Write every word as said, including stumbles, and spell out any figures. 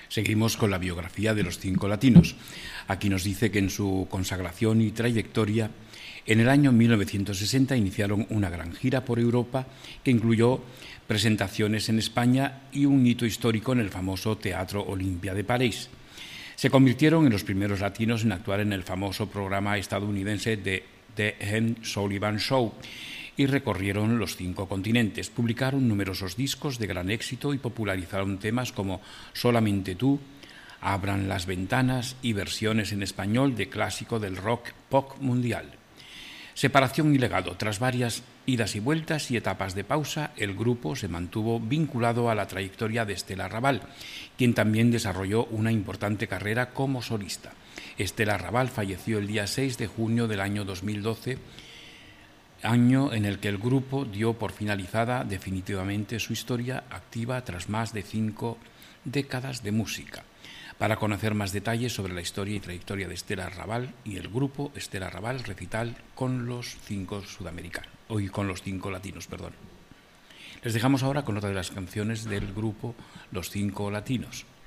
Seguimos con la biografía de los Cinco Latinos. Aquí nos dice que en su consagración y trayectoria, en el año mil novecientos sesenta iniciaron una gran gira por Europa que incluyó presentaciones en España y un hito histórico en el famoso Teatro Olimpia de París. Se convirtieron en los primeros latinos en actuar en el famoso programa estadounidense de The Ed Sullivan Show y recorrieron los cinco continentes. Publicaron numerosos discos de gran éxito y popularizaron temas como Solamente tú, Abran las ventanas y versiones en español de clásico del rock pop mundial. Separación y legado. Tras varias idas y vueltas y etapas de pausa, el grupo se mantuvo vinculado a la trayectoria de Estela Raval, quien también desarrolló una importante carrera como solista. Estela Raval falleció el día seis de junio del año dos mil doce, año en el que el grupo dio por finalizada definitivamente su historia activa tras más de cinco décadas de música. Para conocer más detalles sobre la historia y trayectoria de Estela Raval y el grupo Estela Raval Recital con los cinco sudamericanos, hoy con los cinco latinos, perdón. Les dejamos ahora con otra de las canciones del grupo Los Cinco Latinos.